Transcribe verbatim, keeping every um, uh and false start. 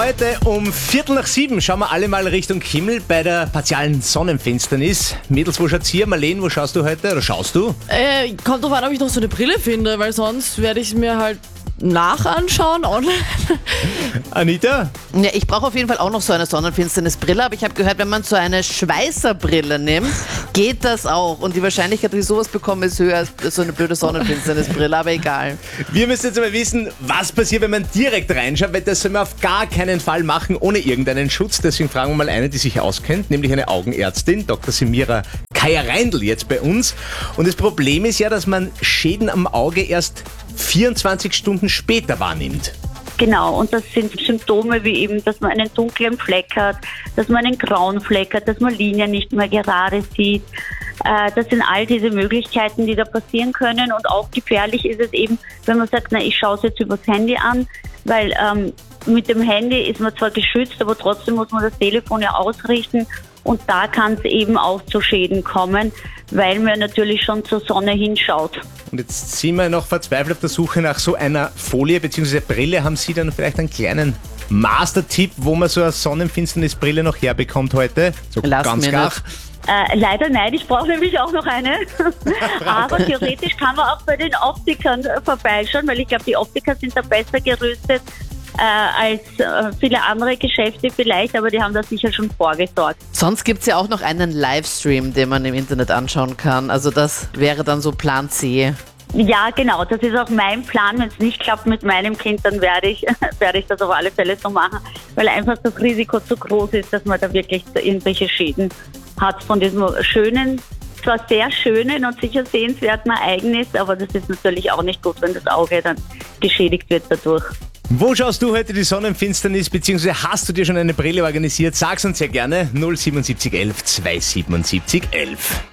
Heute um Viertel nach sieben schauen wir alle mal Richtung Himmel bei der partialen Sonnenfinsternis. Mädels, wo schaut's hier? Marlene, wo schaust du heute? Oder schaust du? Äh, kommt drauf an, ob ich noch so eine Brille finde, weil sonst werde ich es mir halt nachanschauen online. Anita? Ja, ich brauche auf jeden Fall auch noch so eine Sonnenfinsternisbrille, aber ich habe gehört, wenn man so eine Schweißerbrille nimmt, geht das auch. Und die Wahrscheinlichkeit, dass ich sowas bekomme, ist höher als so eine blöde Sonnenfinsternisbrille, aber egal. Wir müssen jetzt aber wissen, was passiert, wenn man direkt reinschaut, weil das soll man auf gar keinen Fall machen ohne irgendeinen Schutz. Deswegen fragen wir mal eine, die sich auskennt, nämlich eine Augenärztin, Doktor Semira Kaya-Reindl jetzt bei uns. Und das Problem ist ja, dass man Schäden am Auge erst vierundzwanzig Stunden später wahrnimmt. Genau, und das sind Symptome wie eben, dass man einen dunklen Fleck hat, dass man einen grauen Fleck hat, dass man Linien nicht mehr gerade sieht. Äh, das sind all diese Möglichkeiten, die da passieren können. Und auch gefährlich ist es eben, wenn man sagt, na, ich schaue es jetzt übers Handy an, weil ähm, mit dem Handy ist man zwar geschützt, aber trotzdem muss man das Telefon ja ausrichten. Und da kann es eben auch zu Schäden kommen, weil man natürlich schon zur Sonne hinschaut. Und jetzt sind wir noch verzweifelt auf der Suche nach so einer Folie bzw. Brille. Haben Sie dann vielleicht einen kleinen Mastertipp, wo man so eine Sonnenfinsternisbrille noch herbekommt heute? So Lass ganz mir gar. Äh, leider nein, ich brauche nämlich auch noch eine. Aber theoretisch kann man auch bei den Optikern äh, vorbeischauen, weil ich glaube, die Optiker sind da besser gerüstet äh, als äh, viele andere Geschäfte vielleicht, aber die haben da sicher schon vorgesorgt. Sonst gibt es ja auch noch einen Livestream, den man im Internet anschauen kann. Also das wäre dann so Plan C. Ja, genau, das ist auch mein Plan. Wenn es nicht klappt mit meinem Kind, dann werde ich, werde ich das auf alle Fälle so machen, weil einfach das Risiko zu groß ist, dass man da wirklich irgendwelche Schäden hat von diesem schönen, zwar sehr schönen und sicher sehenswerten Ereignis, aber das ist natürlich auch nicht gut, wenn das Auge dann geschädigt wird dadurch. Wo schaust du heute die Sonnenfinsternis, beziehungsweise hast du dir schon eine Brille organisiert? Sag's uns sehr gerne. null sieben sieben eins eins zwei sieben sieben eins eins.